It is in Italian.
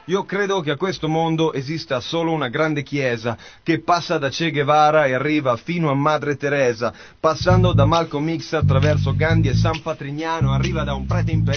Io credo che a questo mondo esista solo una grande chiesa che passa da Che Guevara e arriva fino a Madre Teresa, passando da Malcolm X attraverso Gandhi e San Patrignano, arriva da un prete imperiale